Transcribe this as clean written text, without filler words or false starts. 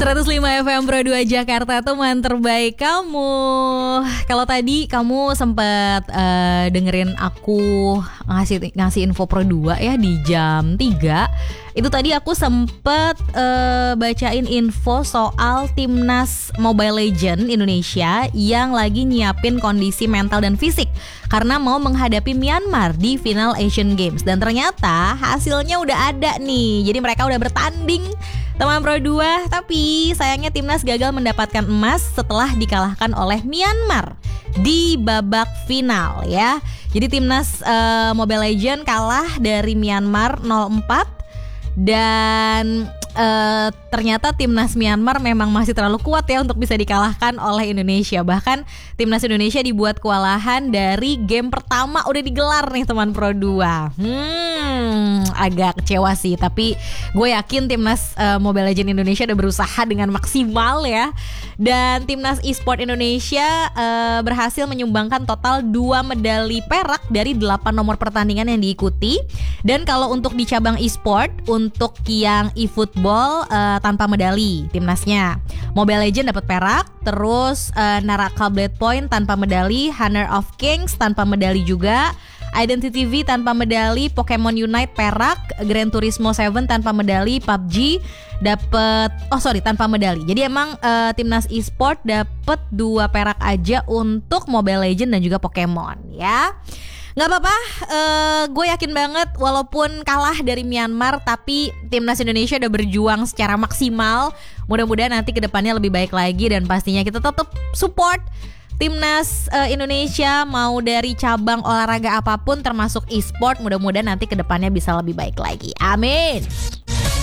105 FM Pro 2 Jakarta, teman terbaik kamu. Kalau tadi kamu sempat dengerin aku ngasih info Pro 2 ya di jam 3. Itu tadi aku sempat bacain info soal timnas Mobile Legends Indonesia yang lagi nyiapin kondisi mental dan fisik karena mau menghadapi Myanmar di final Asian Games. Dan ternyata hasilnya udah ada nih. Jadi mereka udah bertanding, teman Pro 2, tapi sayangnya timnas gagal mendapatkan emas setelah dikalahkan oleh Myanmar di babak final ya. Jadi timnas Mobile Legends kalah dari Myanmar 0-4. Dan ternyata timnas Myanmar memang masih terlalu kuat ya untuk bisa dikalahkan oleh Indonesia. Bahkan timnas Indonesia dibuat kewalahan dari game pertama udah digelar nih teman Pro 2. Agak kecewa sih, tapi gue yakin timnas Mobile Legends Indonesia udah berusaha dengan maksimal ya. Dan timnas e-sport Indonesia berhasil menyumbangkan total 2 medali perak dari 8 nomor pertandingan yang diikuti. Dan kalau untuk di cabang e-sport, untuk yang e-football tanpa medali timnasnya, Mobile Legends dapat perak. Terus Naraka Blade Point tanpa medali, Honor of Kings tanpa medali juga, Identity V tanpa medali, Pokemon Unite perak, Gran Turismo 7 tanpa medali, PUBG tanpa medali. Jadi emang timnas e-sport dapat 2 perak aja untuk Mobile Legends dan juga Pokemon ya. Gak apa-apa, gue yakin banget walaupun kalah dari Myanmar, tapi timnas Indonesia udah berjuang secara maksimal. Mudah-mudahan nanti kedepannya lebih baik lagi, dan pastinya kita tetap support timnas Indonesia mau dari cabang olahraga apapun termasuk e-sport. Mudah-mudahan nanti kedepannya bisa lebih baik lagi. Amin.